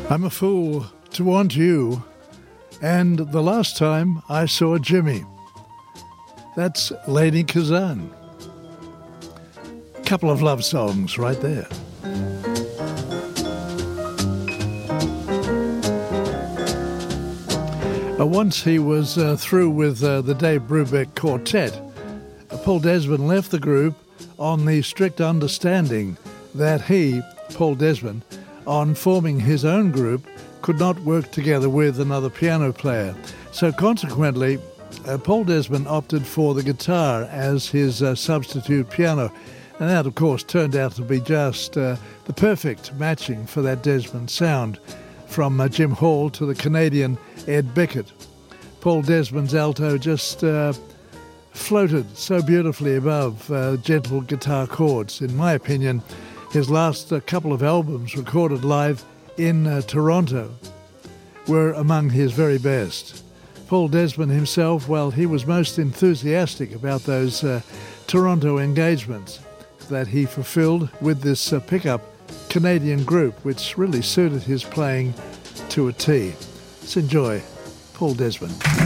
I'm a fool to want you, and the last time I saw Jimmy. That's Lady Kazan. Couple of love songs right there. Once he was through with the Dave Brubeck Quartet, Paul Desmond left the group on the strict understanding that he, Paul Desmond, on forming his own group, could not work together with another piano player. So consequently, Paul Desmond opted for the guitar as his substitute piano. And that, of course, turned out to be just the perfect matching for that Desmond sound, from Jim Hall to the Canadian Ed Bickett. Paul Desmond's alto just floated so beautifully above gentle guitar chords. In my opinion, his last couple of albums recorded live in Toronto were among his very best. Paul Desmond himself, well, he was most enthusiastic about those Toronto engagements that he fulfilled with this pickup Canadian group, which really suited his playing to a T. Let's enjoy Paul Desmond.